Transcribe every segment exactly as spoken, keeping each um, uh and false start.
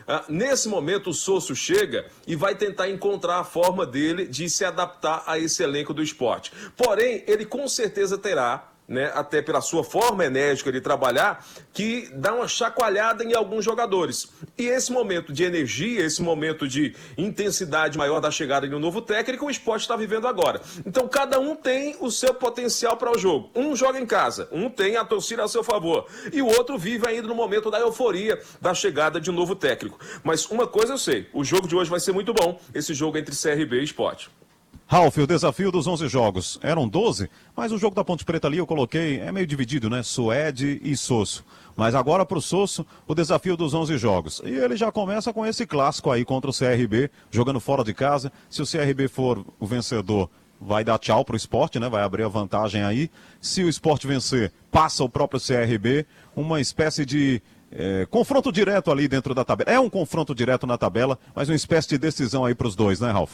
Ah, nesse momento, o Sosso chega e vai tentar encontrar a forma dele de se adaptar a esse elenco do Sport. Porém, ele com certeza terá, né, até pela sua forma enérgica de trabalhar, que dá uma chacoalhada em alguns jogadores. E esse momento de energia, esse momento de intensidade maior da chegada de um novo técnico, o Sport está vivendo agora. Então, cada um tem o seu potencial para o jogo. Um joga em casa, um tem a torcida a seu favor, e o outro vive ainda no momento da euforia da chegada de um novo técnico. Mas uma coisa eu sei, o jogo de hoje vai ser muito bom, esse jogo entre C R B e Sport. Ralf, o desafio dos onze jogos. Eram doze, mas o jogo da Ponte Preta ali eu coloquei, é meio dividido, né? Suede e Sosso. Mas agora para o Sosso, o desafio dos onze jogos. E ele já começa com esse clássico aí contra o C R B, jogando fora de casa. Se o C R B for o vencedor, vai dar tchau para o Sport, né? Vai abrir a vantagem aí. Se o Sport vencer, passa o próprio C R B. Uma espécie de é, confronto direto ali dentro da tabela. É um confronto direto na tabela, mas uma espécie de decisão aí para os dois, né, Ralf?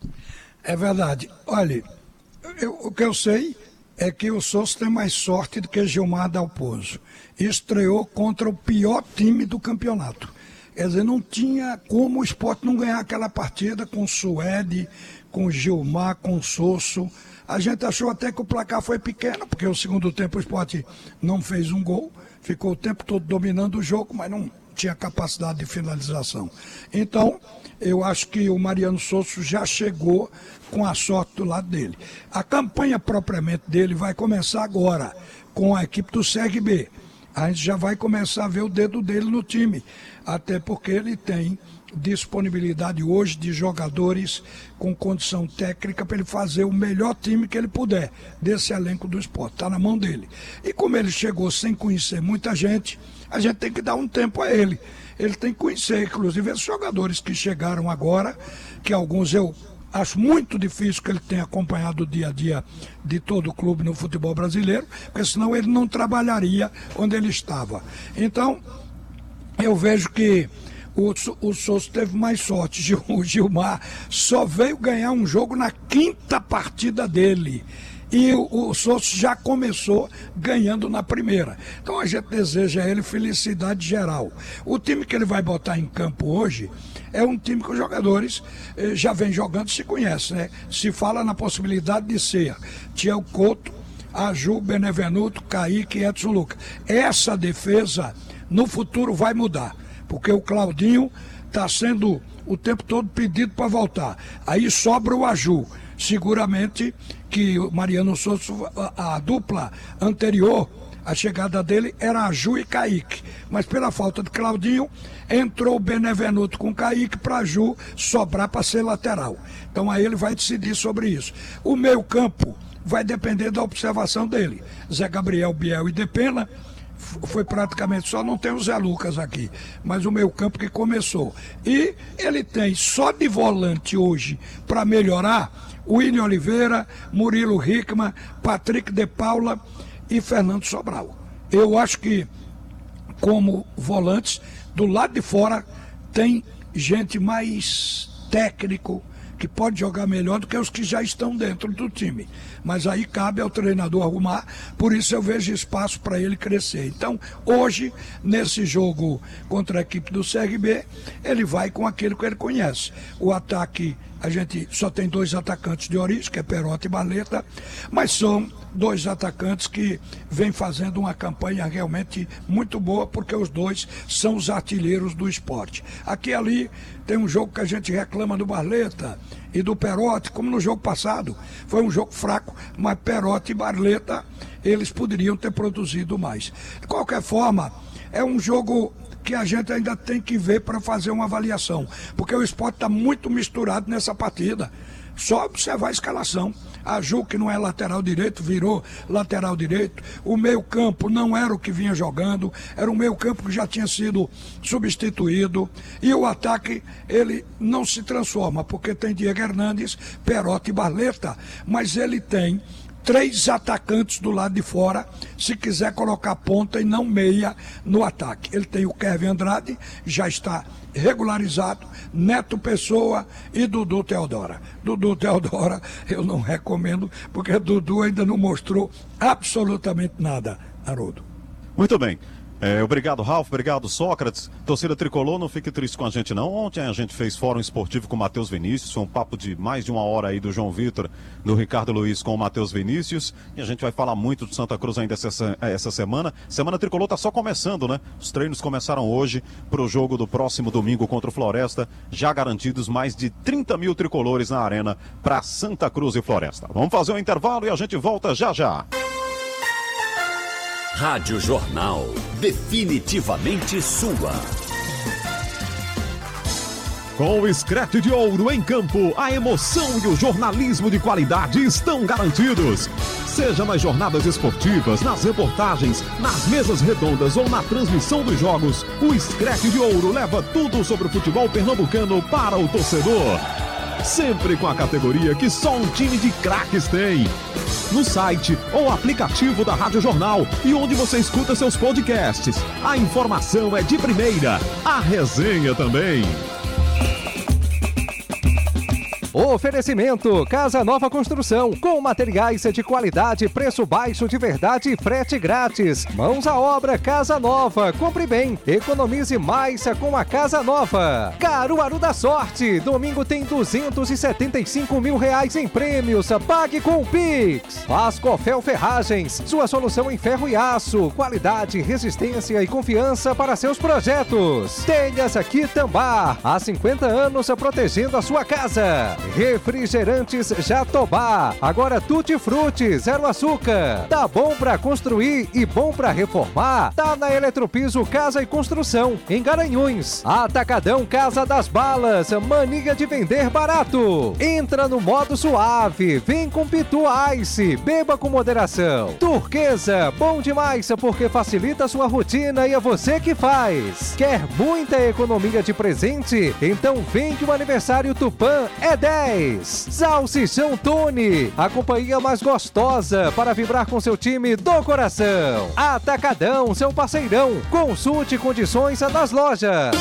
É verdade. Olha, eu, o que eu sei é que o Sosso tem mais sorte do que Gilmar Dalpozo. Estreou contra o pior time do campeonato. Quer dizer, não tinha como o Sport não ganhar aquela partida com o Suede, com o Gilmar, com o Sosso. A gente achou até que o placar foi pequeno, porque o segundo tempo o Sport não fez um gol, ficou o tempo todo dominando o jogo, mas não tinha capacidade de finalização. Então, eu acho que o Mariano Sosso já chegou com a sorte do lado dele. A campanha propriamente dele vai começar agora, com a equipe do C R B. A gente já vai começar a ver o dedo dele no time, até porque ele tem disponibilidade hoje de jogadores com condição técnica para ele fazer o melhor time que ele puder desse elenco do Sport. Está na mão dele. E como ele chegou sem conhecer muita gente, a gente tem que dar um tempo a ele. Ele tem que conhecer, inclusive, esses jogadores que chegaram agora, que alguns eu acho muito difícil que ele tenha acompanhado o dia a dia de todo o clube no futebol brasileiro, porque senão ele não trabalharia onde ele estava. Então, eu vejo que o, o Sosso teve mais sorte. O Gilmar só veio ganhar um jogo na quinta partida dele. E o, o Sosso já começou ganhando na primeira. Então a gente deseja a ele felicidade geral. O time que ele vai botar em campo hoje é um time que os jogadores eh, já vem jogando, se conhece, né? Se fala na possibilidade de ser Tiago Couto, Aju, Benevenuto, Kaique e Edson Lucas. Essa defesa no futuro vai mudar, porque o Claudinho está sendo o tempo todo pedido para voltar. Aí sobra o Aju. Seguramente que o Mariano Sosso, a, a dupla anterior, a chegada dele era Aju e Kaique. Mas pela falta de Claudinho, entrou o Benevenuto com Kaique para Aju sobrar para ser lateral. Então aí ele vai decidir sobre isso. O meio campo vai depender da observação dele. Zé Gabriel, Biel e Depena. Foi praticamente só, não tem o Zé Lucas aqui, mas o meio campo que começou. E ele tem só de volante hoje para melhorar o William Oliveira, Murilo Hickman, Patrick de Paula e Fernando Sobral. Eu acho que como volantes, do lado de fora tem gente mais técnico, que pode jogar melhor do que os que já estão dentro do time. Mas aí cabe ao treinador arrumar, por isso eu vejo espaço para ele crescer. Então, hoje, nesse jogo contra a equipe do C R B, ele vai com aquilo que ele conhece. O ataque, a gente só tem dois atacantes de origem, que é Perotti e Barleta, mas são dois atacantes que vêm fazendo uma campanha realmente muito boa, porque os dois são os artilheiros do esporte. Aqui e ali tem um jogo que a gente reclama do Barleta e do Perotti, como no jogo passado. Foi um jogo fraco, mas Perotti e Barleta, eles poderiam ter produzido mais. De qualquer forma, é um jogo que a gente ainda tem que ver para fazer uma avaliação, porque o esporte está muito misturado nessa partida. Só observar a escalação. A Ju, que não é lateral direito, virou lateral direito. O meio campo não era o que vinha jogando, era um meio campo que já tinha sido substituído. E o ataque, ele não se transforma, porque tem Diego Hernandes, Perotti e Barleta, mas ele tem três atacantes do lado de fora, se quiser colocar ponta e não meia no ataque. Ele tem o Kevin Andrade, já está regularizado, Neto Pessoa e Dudu Teodora. Dudu Teodora eu não recomendo, porque Dudu ainda não mostrou absolutamente nada, Haroldo. Muito bem. É, obrigado, Ralf, obrigado, Sócrates. Torcida Tricolor, não fique triste com a gente não. Ontem a gente fez fórum esportivo com o Matheus Vinícius, foi um papo de mais de uma hora aí do João Vitor, do Ricardo Luiz com o Matheus Vinícius, e a gente vai falar muito de Santa Cruz ainda essa, essa semana. Semana Tricolor tá só começando, né? Os treinos começaram hoje para o jogo do próximo domingo contra o Floresta, já garantidos mais de trinta mil tricolores na arena para Santa Cruz e Floresta. Vamos fazer um intervalo e a gente volta já já. Rádio Jornal, definitivamente sua. Com o Screte de Ouro em campo, a emoção e o jornalismo de qualidade estão garantidos. Seja nas jornadas esportivas, nas reportagens, nas mesas redondas ou na transmissão dos jogos, o Screte de Ouro leva tudo sobre o futebol pernambucano para o torcedor. Sempre com a categoria que só um time de craques tem. No site ou aplicativo da Rádio Jornal e onde você escuta seus podcasts. A informação é de primeira, a resenha também. Oferecimento Casa Nova Construção, com materiais de qualidade, preço baixo de verdade e frete grátis. Mãos à obra Casa Nova, compre bem, economize mais com a Casa Nova. Caruaru da Sorte, domingo tem duzentos e setenta e cinco mil reais em prêmios, pague com o Pix. Ascofel Ferragens, sua solução em ferro e aço, qualidade, resistência e confiança para seus projetos. Telhas aqui Tambá, há cinquenta anos protegendo a sua casa. Refrigerantes Jatobá, agora Tutti Frutti, zero açúcar. Tá bom pra construir e bom pra reformar? Tá na Eletropiso Casa e Construção, em Garanhuns. Atacadão Casa das Balas, mania de vender barato. Entra no modo suave, vem com Pitu Ice, beba com moderação. Turquesa, bom demais porque facilita a sua rotina e é você que faz. Quer muita economia de presente? Então vem que o aniversário Tupã é dez. Salsichão Tony, a companhia mais gostosa para vibrar com seu time do coração. Atacadão, seu parceirão. Consulte condições das lojas.